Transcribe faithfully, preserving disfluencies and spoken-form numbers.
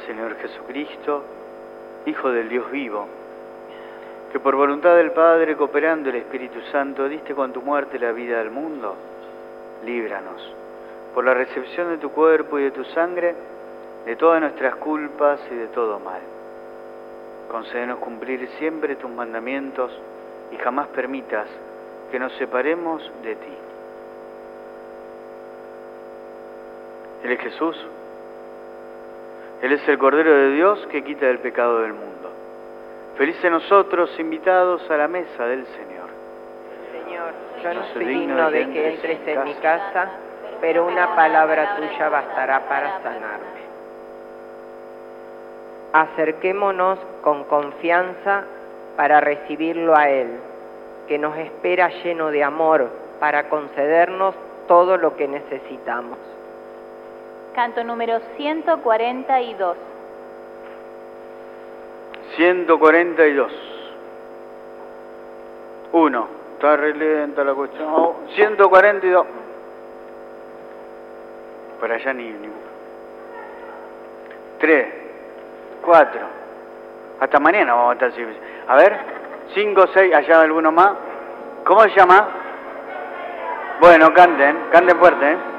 Señor Jesucristo, Hijo del Dios vivo, que por voluntad del Padre, cooperando el Espíritu Santo, diste con tu muerte la vida al mundo, líbranos, por la recepción de tu cuerpo y de tu sangre, de todas nuestras culpas y de todo mal. Concédenos cumplir siempre tus mandamientos y jamás permitas que nos separemos de ti. Él es Jesús. Él es el Cordero de Dios que quita el pecado del mundo. Felices nosotros, invitados a la mesa del Señor. Señor, yo no soy digno de que entres en mi casa, pero una palabra tuya bastará para sanarme. Acerquémonos con confianza para recibirlo a Él, que nos espera lleno de amor para concedernos todo lo que necesitamos. Canto número ciento cuarenta y dos. ciento cuarenta y dos. Uno. Está re lenta la cuestión. Oh, ciento cuarenta y dos. Por allá ni... ni... Tres. Cuatro. Hasta mañana vamos a estar así. A ver. Cinco, seis. Allá alguno más. ¿Cómo se llama? Bueno, canten. Canten fuerte, ¿eh?